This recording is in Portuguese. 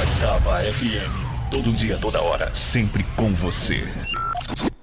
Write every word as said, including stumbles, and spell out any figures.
Taba F M. Todo dia, toda hora, sempre com você.